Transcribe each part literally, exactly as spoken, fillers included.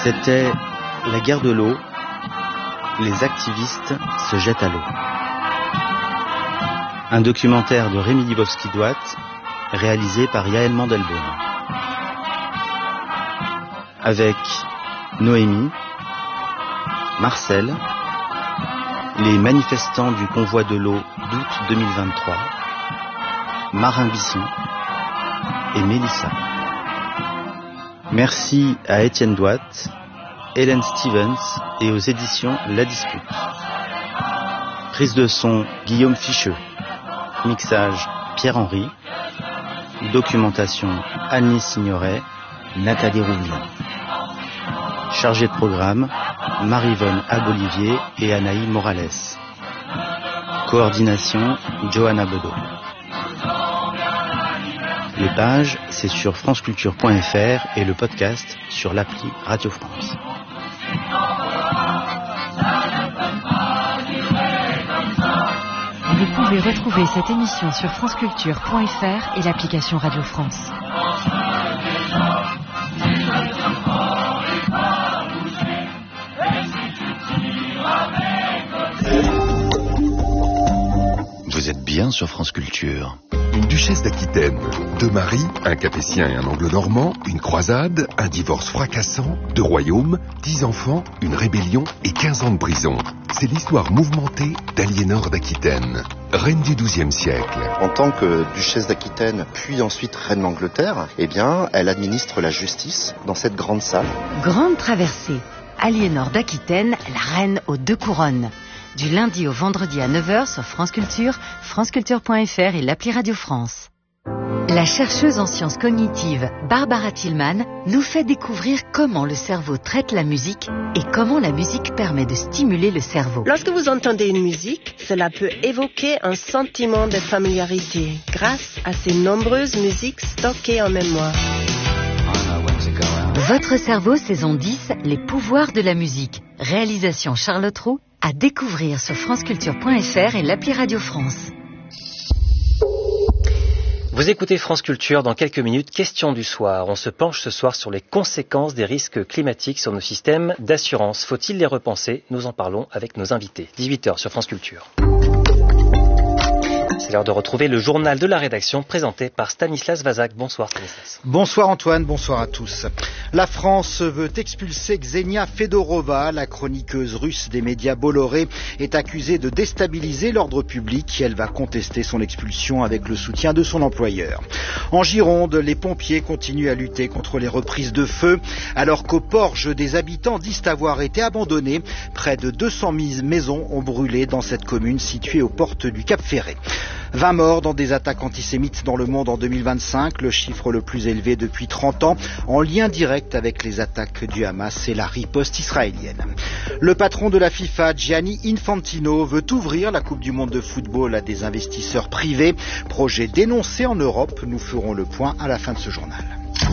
C'était la guerre de l'eau. Les activistes se jettent à l'eau. Un documentaire de Rémi Libowski-Douat, réalisé par Yael Mandelbaum. Avec Noémie, Marcel, les manifestants du convoi de l'eau d'août deux mille vingt-trois, Marin Bisson et Mélissa. Merci à Étienne Douat, Hélène Stevens et aux éditions La Dispute. Prise de son Guillaume Ficheux. Mixage Pierre-Henry. Documentation Annie Signoret, Nathalie Rouvion. Chargé de programme Marie-Vonne Abolivier et Anaï Morales. Coordination Johanna Bodo. Les pages, c'est sur franceculture point f r et le podcast sur l'appli Radio France. Vous pouvez retrouver cette émission sur franceculture point f r et l'application Radio France. Vous êtes bien sur France Culture. Une duchesse d'Aquitaine, deux maris, un capétien et un anglo-normand, une croisade, un divorce fracassant, deux royaumes, dix enfants, une rébellion et quinze ans de prison. C'est l'histoire mouvementée d'Aliénor d'Aquitaine, reine du douzième siècle. En tant que duchesse d'Aquitaine, puis ensuite reine d'Angleterre, eh bien, elle administre la justice dans cette grande salle. Grande traversée. Aliénor d'Aquitaine, la reine aux deux couronnes. Du lundi au vendredi à neuf heures sur France Culture, franceculture point f r et l'appli Radio France. La chercheuse en sciences cognitives Barbara Tillman nous fait découvrir comment le cerveau traite la musique et comment la musique permet de stimuler le cerveau. Lorsque vous entendez une musique, cela peut évoquer un sentiment de familiarité grâce à ces nombreuses musiques stockées en mémoire. Votre cerveau, saison dix, les pouvoirs de la musique. Réalisation Charlotte Roux, à découvrir sur franceculture point f r et l'appli Radio France. Vous écoutez France Culture, dans quelques minutes, question du soir. On se penche ce soir sur les conséquences des risques climatiques sur nos systèmes d'assurance. Faut-il les repenser? Nous en parlons avec nos invités. dix-huit heures sur France Culture. C'est l'heure de retrouver le journal de la rédaction présenté par Stanislas Vazak. Bonsoir Stanislas. Bonsoir Antoine, bonsoir à tous. La France veut expulser Ksenia Fedorova, la chroniqueuse russe des médias Bolloré, est accusée de déstabiliser l'ordre public. Elle va contester son expulsion avec le soutien de son employeur. En Gironde, les pompiers continuent à lutter contre les reprises de feu, alors qu'au Porge, des habitants disent avoir été abandonnés. Près de deux cents maisons ont brûlé dans cette commune située aux portes du Cap Ferré. vingt morts dans des attaques antisémites dans le monde en deux mille vingt-cinq, le chiffre le plus élevé depuis trente ans, en lien direct avec les attaques du Hamas et la riposte israélienne. Le patron de la FIFA, Gianni Infantino, veut ouvrir la Coupe du monde de football à des investisseurs privés. Projet dénoncé en Europe. Nous ferons le point à la fin de ce journal.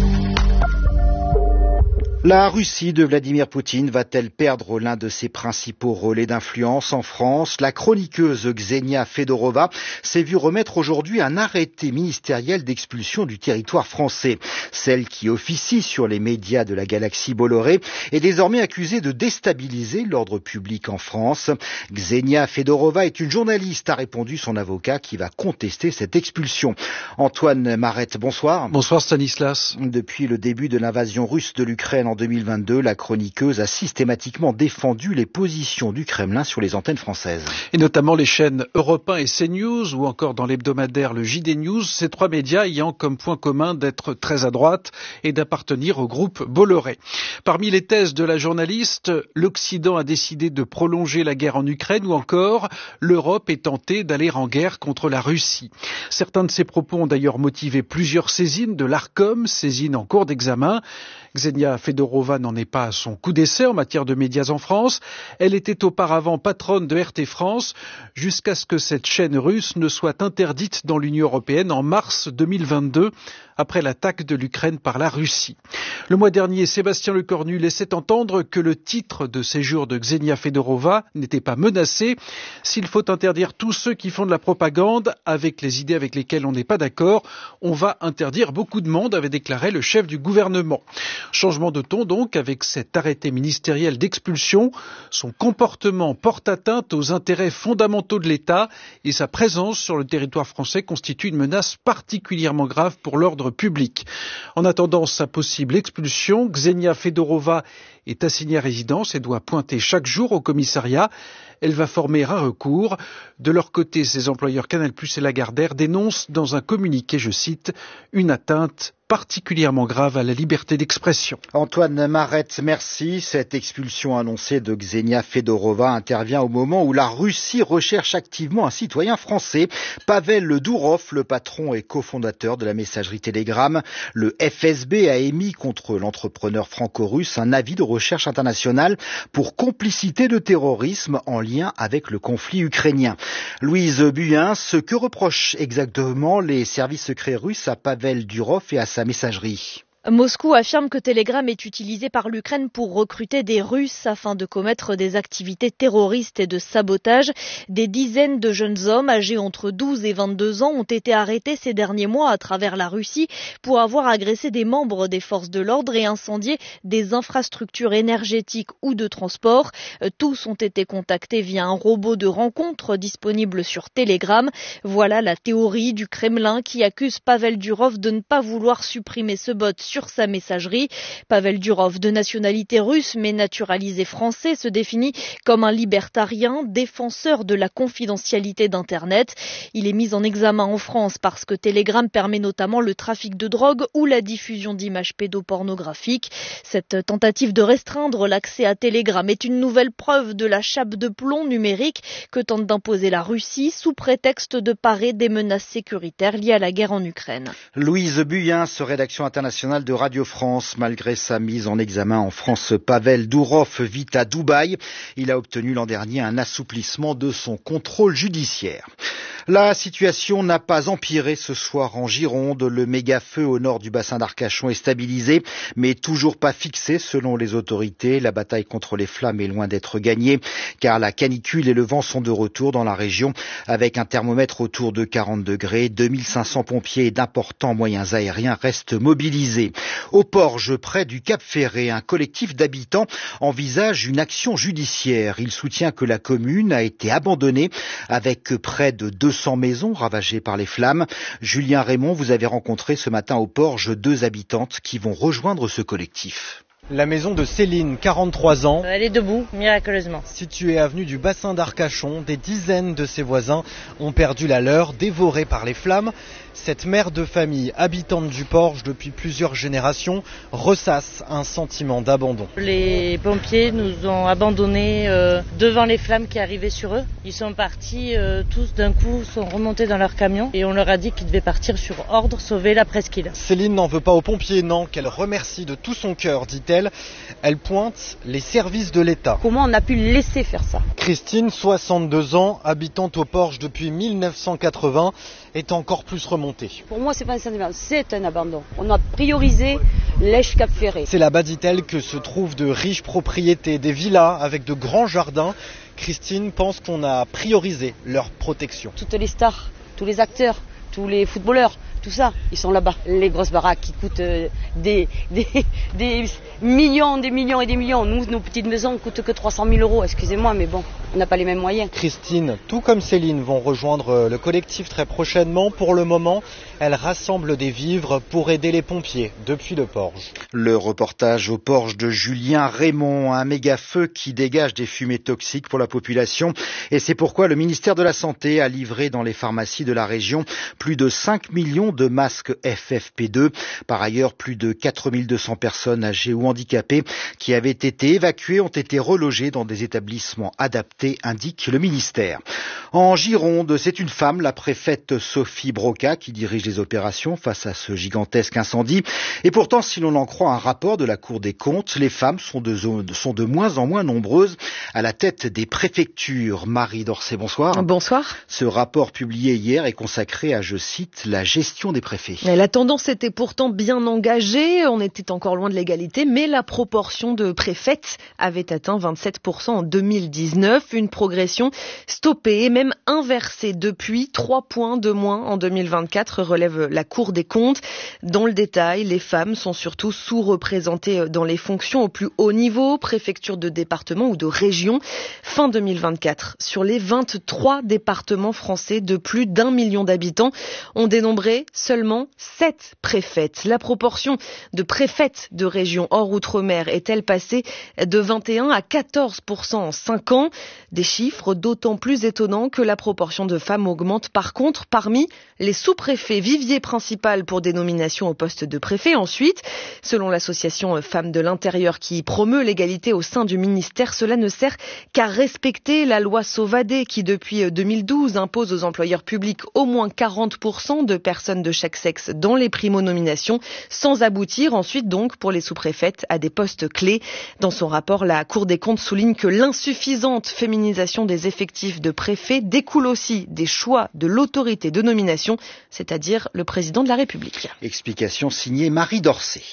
La Russie de Vladimir Poutine va-t-elle perdre l'un de ses principaux relais d'influence en France? La chroniqueuse Ksenia Fedorova s'est vue remettre aujourd'hui un arrêté ministériel d'expulsion du territoire français. Celle qui officie sur les médias de la galaxie Bolloré est désormais accusée de déstabiliser l'ordre public en France. Ksenia Fedorova est une journaliste, a répondu son avocat qui va contester cette expulsion. Antoine Marette, bonsoir. Bonsoir Stanislas. Depuis le début de l'invasion russe de l'Ukraine en deux mille vingt-deux, la chroniqueuse a systématiquement défendu les positions du Kremlin sur les antennes françaises. Et notamment les chaînes Europe un et CNews, ou encore dans l'hebdomadaire le J D News, ces trois médias ayant comme point commun d'être très à droite et d'appartenir au groupe Bolloré. Parmi les thèses de la journaliste, l'Occident a décidé de prolonger la guerre en Ukraine, ou encore l'Europe est tentée d'aller en guerre contre la Russie. Certains de ces propos ont d'ailleurs motivé plusieurs saisines de l'Arcom, saisines en cours d'examen. Ksenia Fedorova n'en est pas à son coup d'essai en matière de médias en France. Elle était auparavant patronne de R T France jusqu'à ce que cette chaîne russe ne soit interdite dans l'Union européenne en mars deux mille vingt-deux, après l'attaque de l'Ukraine par la Russie. Le mois dernier, Sébastien Lecornu laissait entendre que le titre de séjour de Ksenia Fedorova n'était pas menacé. S'il faut interdire tous ceux qui font de la propagande avec les idées avec lesquelles on n'est pas d'accord, on va interdire beaucoup de monde, avait déclaré le chef du gouvernement. Changement de canton donc avec cet arrêté ministériel d'expulsion. Son comportement porte atteinte aux intérêts fondamentaux de l'État et sa présence sur le territoire français constitue une menace particulièrement grave pour l'ordre public. En attendant sa possible expulsion, Ksenia Fedorova est assignée à résidence et doit pointer chaque jour au commissariat. Elle va former un recours. De leur côté, ses employeurs Canal plus et Lagardère dénoncent dans un communiqué, je cite, une atteinte particulièrement grave à la liberté d'expression. Antoine Marette, merci. Cette expulsion annoncée de Ksenia Fedorova intervient au moment où la Russie recherche activement un citoyen français. Pavel Dourov, le patron et cofondateur de la messagerie Telegram. Le F S B a émis contre l'entrepreneur franco-russe un avis de recherche internationale pour complicité de terrorisme en lien avec le conflit ukrainien. Louise Buyen, ce que reprochent exactement les services secrets russes à Pavel Dourov et à sa messagerie? Moscou affirme que Telegram est utilisé par l'Ukraine pour recruter des Russes afin de commettre des activités terroristes et de sabotage. Des dizaines de jeunes hommes âgés entre douze et vingt-deux ans ont été arrêtés ces derniers mois à travers la Russie pour avoir agressé des membres des forces de l'ordre et incendié des infrastructures énergétiques ou de transport. Tous ont été contactés via un robot de rencontre disponible sur Telegram. Voilà la théorie du Kremlin qui accuse Pavel Durov de ne pas vouloir supprimer ce bot sur sa messagerie. Pavel Durov, de nationalité russe mais naturalisé français, se définit comme un libertarien, défenseur de la confidentialité d'Internet. Il est mis en examen en France parce que Telegram permet notamment le trafic de drogue ou la diffusion d'images pédopornographiques. Cette tentative de restreindre l'accès à Telegram est une nouvelle preuve de la chape de plomb numérique que tente d'imposer la Russie sous prétexte de parer des menaces sécuritaires liées à la guerre en Ukraine. Louise Buyen, rédaction internationale de Radio France. Malgré sa mise en examen en France, Pavel Dourov vit à Dubaï. Il a obtenu l'an dernier un assouplissement de son contrôle judiciaire. La situation n'a pas empiré ce soir en Gironde. Le méga-feu au nord du bassin d'Arcachon est stabilisé, mais toujours pas fixé selon les autorités. La bataille contre les flammes est loin d'être gagnée, car la canicule et le vent sont de retour dans la région, avec un thermomètre autour de quarante degrés. deux mille cinq cents pompiers et d'importants moyens aériens restent mobilisés. Au Porge, près du Cap Ferré, un collectif d'habitants envisage une action judiciaire. Il soutient que la commune a été abandonnée avec près de deux cents maisons ravagées par les flammes. Julien Raymond, vous avez rencontré ce matin au Porge deux habitantes qui vont rejoindre ce collectif. La maison de Céline, quarante-trois ans. Elle est debout, miraculeusement. Située avenue du bassin d'Arcachon, des dizaines de ses voisins ont perdu la leur, dévorés par les flammes. Cette mère de famille, habitante du Porge depuis plusieurs générations, ressasse un sentiment d'abandon. Les pompiers nous ont abandonnés euh, devant les flammes qui arrivaient sur eux. Ils sont partis euh, tous d'un coup, sont remontés dans leur camion et on leur a dit qu'ils devaient partir sur ordre, sauver la presqu'île. Céline n'en veut pas aux pompiers, non, qu'elle remercie de tout son cœur, dit-elle. Elle pointe les services de l'État. Comment on a pu laisser faire ça ? Christine, soixante-deux ans, habitante au Porge depuis mille neuf cent quatre-vingts, est encore plus remontée. Pour moi, c'est pas un sentiment, c'est un abandon. On a priorisé l'Èche Cap Ferré. C'est là-bas, dit-elle, que se trouvent de riches propriétés, des villas avec de grands jardins. Christine pense qu'on a priorisé leur protection. Toutes les stars, tous les acteurs, tous les footballeurs, tout ça, ils sont là-bas. Les grosses baraques qui coûtent euh, des, des, des millions, des millions et des millions. Nous, nos petites maisons ne coûtent que trois cent mille euros, excusez-moi, mais bon, on n'a pas les mêmes moyens. Christine, tout comme Céline, vont rejoindre le collectif très prochainement. Pour le moment, elles rassemblent des vivres pour aider les pompiers depuis le Porge. Le reportage au Porge de Julien Raymond, un méga feu qui dégage des fumées toxiques pour la population. Et c'est pourquoi le ministère de la Santé a livré dans les pharmacies de la région plus de cinq millions de masques F F P deux. Par ailleurs, plus de quatre mille deux cents personnes âgées ou handicapées qui avaient été évacuées ont été relogées dans des établissements adaptés, indique le ministère. En Gironde, c'est une femme, la préfète Sophie Broca, qui dirige les opérations face à ce gigantesque incendie. Et pourtant, si l'on en croit un rapport de la Cour des comptes, les femmes sont de, sont de moins en moins nombreuses à la tête des préfectures. Marie Dorcet, bonsoir. Bonsoir. Ce rapport publié hier est consacré à, je cite, la gestion gestion des préfets. Et la tendance était pourtant bien engagée, on était encore loin de l'égalité, mais la proportion de préfètes avait atteint vingt-sept pour cent en deux mille dix-neuf, une progression stoppée et même inversée depuis, trois points de moins en deux mille vingt-quatre, relève la Cour des comptes. Dans le détail, les femmes sont surtout sous-représentées dans les fonctions au plus haut niveau, préfecture de département ou de région. Fin deux mille vingt-quatre, sur les vingt-trois départements français de plus d'un million d'habitants, on dénombrait seulement sept préfètes. La proportion de préfètes de région hors outre-mer est-elle passée de vingt et un à quatorze pour cent en cinq ans? Des chiffres d'autant plus étonnants que la proportion de femmes augmente par contre parmi les sous-préfets, vivier principal pour des nominations au poste de préfet. Ensuite, selon l'association Femmes de l'Intérieur qui promeut l'égalité au sein du ministère, cela ne sert qu'à respecter la loi Sauvadet qui depuis deux mille douze impose aux employeurs publics au moins quarante pour cent de personnes de chaque sexe dans les primo-nominations, sans aboutir ensuite donc pour les sous-préfètes à des postes clés. Dans son rapport, la Cour des comptes souligne que l'insuffisante féminisation des effectifs de préfets découle aussi des choix de l'autorité de nomination, c'est-à-dire le président de la République. Explication signée Marie Dorcet.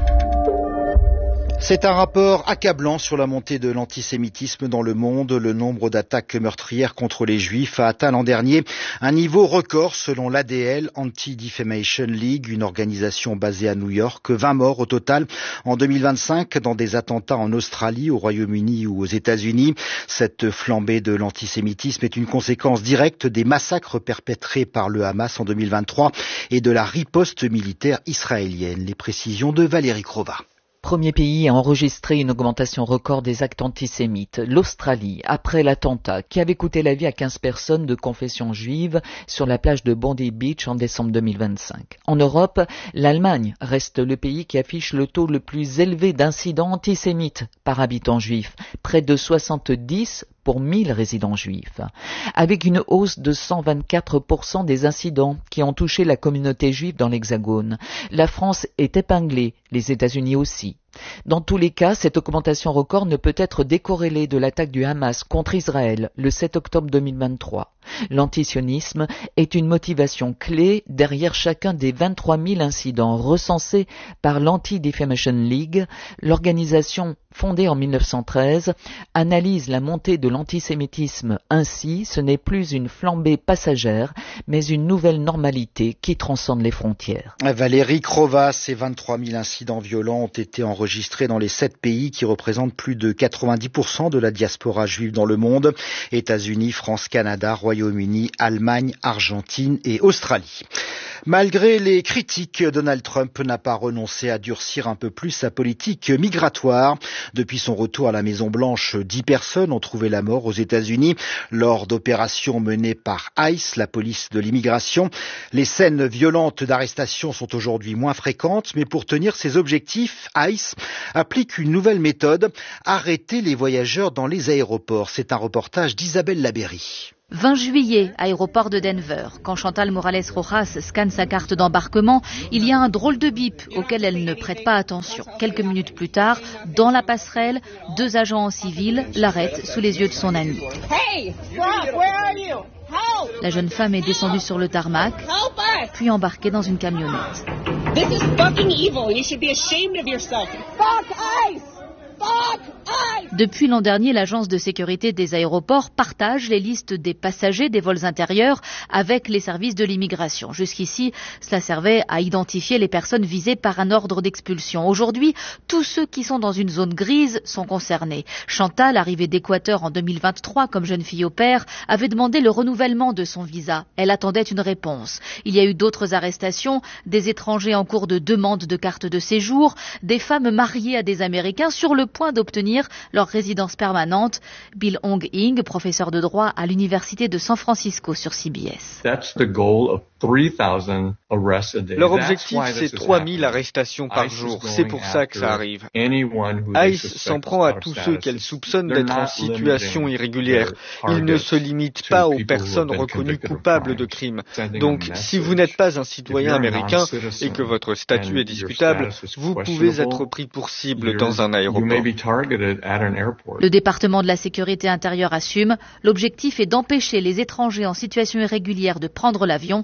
C'est un rapport accablant sur la montée de l'antisémitisme dans le monde. Le nombre d'attaques meurtrières contre les Juifs a atteint l'an dernier un niveau record selon l'A D L, Anti-Defamation League, une organisation basée à New York. vingt morts au total en deux mille vingt-cinq dans des attentats en Australie, au Royaume-Uni ou aux États-Unis. Cette flambée de l'antisémitisme est une conséquence directe des massacres perpétrés par le Hamas en deux mille vingt-trois et de la riposte militaire israélienne. Les précisions de Valérie Crova. Premier pays à enregistrer une augmentation record des actes antisémites, l'Australie, après l'attentat qui avait coûté la vie à quinze personnes de confession juive sur la plage de Bondi Beach en décembre deux mille vingt-cinq. En Europe, l'Allemagne reste le pays qui affiche le taux le plus élevé d'incidents antisémites par habitant juif, près de soixante-dix pour mille résidents juifs, avec une hausse de cent vingt-quatre pour cent des incidents qui ont touché la communauté juive dans l'Hexagone. La France est épinglée, les États-Unis aussi. Dans tous les cas, cette augmentation record ne peut être décorrélée de l'attaque du Hamas contre Israël le sept octobre deux mille vingt-trois. L'antisionisme est une motivation clé derrière chacun des vingt-trois mille incidents recensés par l'Anti-Defamation League. L'organisation, fondée en mille neuf cent treize, analyse la montée de l'antisémitisme ainsi. Ce n'est plus une flambée passagère, mais une nouvelle normalité qui transcende les frontières. Valérie Crova, ces vingt-trois mille incidents violents ont été enregistrés dans les sept pays qui représentent plus de quatre-vingt-dix pour cent de la diaspora juive dans le monde. États-Unis, France, Canada, Royaume-Uni, Allemagne, Argentine et Australie. Malgré les critiques, Donald Trump n'a pas renoncé à durcir un peu plus sa politique migratoire. Depuis son retour à la Maison-Blanche, dix personnes ont trouvé la mort aux États-Unis lors d'opérations menées par ICE, la police de l'immigration. Les scènes violentes d'arrestation sont aujourd'hui moins fréquentes, mais pour tenir ses objectifs, ICE applique une nouvelle méthode, arrêter les voyageurs dans les aéroports. C'est un reportage d'Isabelle Labéry. vingt juillet, aéroport de Denver. Quand Chantal Morales Rojas scanne sa carte d'embarquement, il y a un drôle de bip auquel elle ne prête pas attention. Quelques minutes plus tard, dans la passerelle, deux agents en civil l'arrêtent sous les yeux de son ami. Hey, stop, where are you? Help! La jeune femme est descendue sur le tarmac, puis embarquée dans une camionnette. This is fucking evil. You should be ashamed of yourself. Fuck ICE! Depuis l'an dernier, l'agence de sécurité des aéroports partage les listes des passagers des vols intérieurs avec les services de l'immigration. Jusqu'ici, cela servait à identifier les personnes visées par un ordre d'expulsion. Aujourd'hui, tous ceux qui sont dans une zone grise sont concernés. Chantal, arrivée d'Équateur en deux mille vingt-trois comme jeune fille au pair, avait demandé le renouvellement de son visa. Elle attendait une réponse. Il y a eu d'autres arrestations, des étrangers en cours de demande de carte de séjour, des femmes mariées à des Américains sur le point d'obtenir leur résidence permanente. Bill Hong-Ing, professeur de droit à l'université de San Francisco sur C B S. Leur objectif, c'est trois mille arrestations par jour. C'est pour ça que ça arrive. ICE s'en prend à tous ceux qu'elle soupçonne d'être en situation irrégulière. Ils ne se limitent pas aux personnes reconnues coupables de crimes. Donc, si vous n'êtes pas un citoyen américain et que votre statut est discutable, vous pouvez être pris pour cible dans un aéroport. Le département de la sécurité intérieure assume, l'objectif est d'empêcher les étrangers en situation irrégulière de prendre l'avion.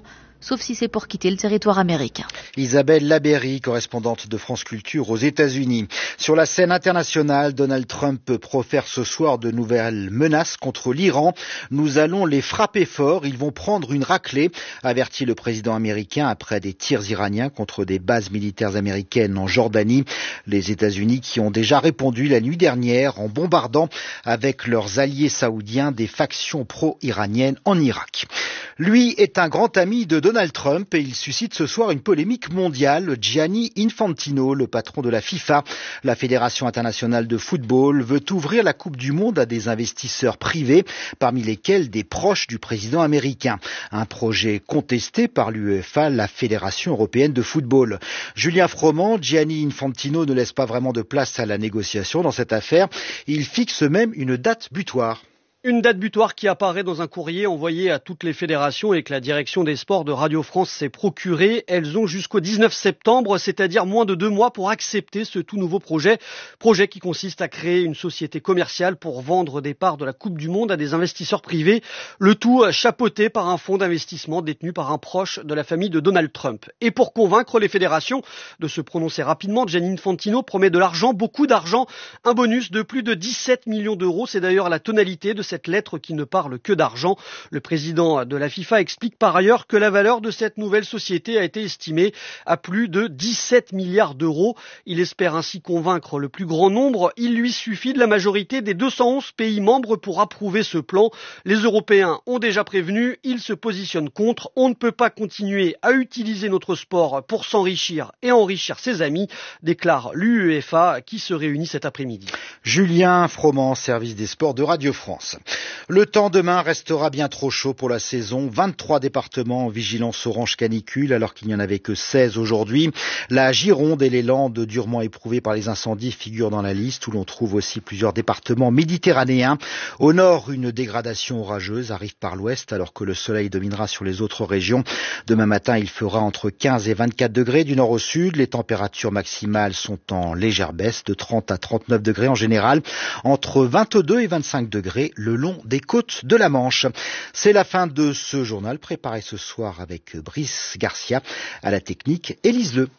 sauf si c'est pour quitter le territoire américain. Isabelle Labéry, correspondante de France Culture aux États-Unis. Sur la scène internationale, Donald Trump profère ce soir de nouvelles menaces contre l'Iran. Nous allons les frapper fort, ils vont prendre une raclée, avertit le président américain après des tirs iraniens contre des bases militaires américaines en Jordanie. Les États-Unis qui ont déjà répondu la nuit dernière en bombardant avec leurs alliés saoudiens des factions pro-iraniennes en Irak. Lui est un grand ami de Donald Trump et il suscite ce soir une polémique mondiale. Gianni Infantino, le patron de la FIFA, la Fédération internationale de football, veut ouvrir la Coupe du Monde à des investisseurs privés, parmi lesquels des proches du président américain. Un projet contesté par l'UEFA, la Fédération européenne de football. Julien Froment, Gianni Infantino ne laisse pas vraiment de place à la négociation dans cette affaire. Il fixe même une date butoir. Une date butoir qui apparaît dans un courrier envoyé à toutes les fédérations et que la direction des sports de Radio France s'est procuré. Elles ont jusqu'au dix-neuf septembre, c'est-à-dire moins de deux mois pour accepter ce tout nouveau projet. Projet qui consiste à créer une société commerciale pour vendre des parts de la Coupe du Monde à des investisseurs privés. Le tout chapeauté par un fonds d'investissement détenu par un proche de la famille de Donald Trump. Et pour convaincre les fédérations de se prononcer rapidement, Gianni Infantino promet de l'argent, beaucoup d'argent. Un bonus de plus de dix-sept millions d'euros. C'est d'ailleurs la tonalité de cette cette lettre qui ne parle que d'argent. Le président de la FIFA explique par ailleurs que la valeur de cette nouvelle société a été estimée à plus de dix-sept milliards d'euros. Il espère ainsi convaincre le plus grand nombre. Il lui suffit de la majorité des deux cent onze pays membres pour approuver ce plan. Les Européens ont déjà prévenu, ils se positionnent contre. On ne peut pas continuer à utiliser notre sport pour s'enrichir et enrichir ses amis, déclare l'UEFA qui se réunit cet après-midi. Julien Froment, service des sports de Radio France. Le temps demain restera bien trop chaud pour la saison. vingt-trois départements en vigilance orange canicule alors qu'il n'y en avait que seize aujourd'hui. La Gironde et les Landes durement éprouvées par les incendies figurent dans la liste où l'on trouve aussi plusieurs départements méditerranéens. Au nord, une dégradation orageuse arrive par l'ouest alors que le soleil dominera sur les autres régions. Demain matin, il fera entre quinze et vingt-quatre degrés du nord au sud. Les températures maximales sont en légère baisse de trente à trente-neuf degrés en général, entre vingt-deux et vingt-cinq degrés le long des côtes de la Manche. C'est la fin de ce journal préparé ce soir avec Brice Garcia, à la technique Élise Le.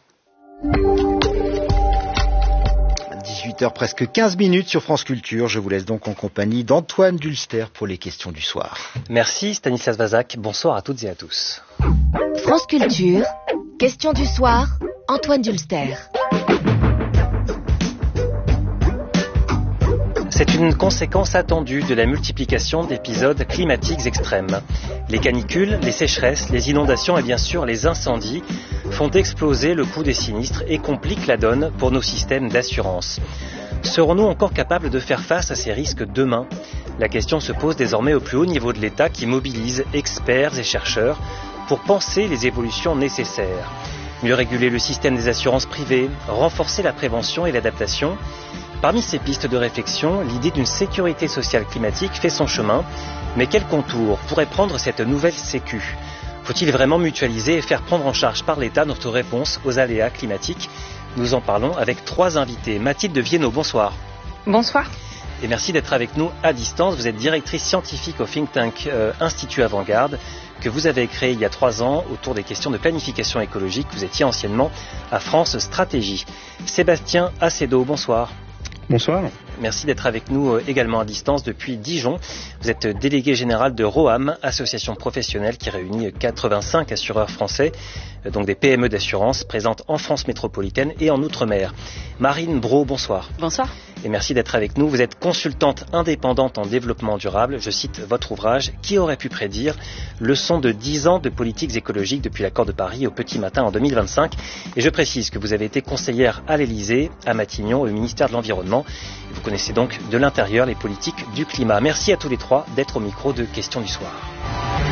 dix-huit heures presque quinze minutes sur France Culture. Je vous laisse donc en compagnie d'Antoine Dulster pour les questions du soir. Merci Stanislas Vazak. Bonsoir à toutes et à tous. France Culture, question du soir, Antoine Dulster. C'est une conséquence attendue de la multiplication d'épisodes climatiques extrêmes. Les canicules, les sécheresses, les inondations et bien sûr les incendies font exploser le coût des sinistres et compliquent la donne pour nos systèmes d'assurance. Serons-nous encore capables de faire face à ces risques demain ? La question se pose désormais au plus haut niveau de l'État qui mobilise experts et chercheurs pour penser les évolutions nécessaires. Mieux réguler le système des assurances privées, renforcer la prévention et l'adaptation. Parmi ces pistes de réflexion, l'idée d'une sécurité sociale climatique fait son chemin. Mais quel contour pourrait prendre cette nouvelle sécu ? Faut-il vraiment mutualiser et faire prendre en charge par l'État notre réponse aux aléas climatiques ? Nous en parlons avec trois invités. Mathilde Viennot, bonsoir. Bonsoir. Et merci d'être avec nous à distance. Vous êtes directrice scientifique au think tank euh, Institut Avant-Garde, que vous avez créé il y a trois ans autour des questions de planification écologique. Vous étiez anciennement à France Stratégie. Sébastien Acedo, bonsoir. Bonsoir. Merci d'être avec nous également à distance depuis Dijon. Vous êtes délégué général de Roham, association professionnelle qui réunit quatre-vingt-cinq assureurs français, donc des P M E d'assurance présentes en France métropolitaine et en Outre-mer. Marine Brault, bonsoir. Bonsoir. Et merci d'être avec nous. Vous êtes consultante indépendante en développement durable. Je cite votre ouvrage « Qui aurait pu prédire ? Leçon de dix ans de politiques écologiques depuis l'accord de Paris au Petit Matin en deux mille vingt-cinq ». Et je précise que vous avez été conseillère à l'Élysée, à Matignon, au ministère de l'Environnement. Vous connaissez donc de l'intérieur les politiques du climat. Merci à tous les trois d'être au micro de Questions du soir.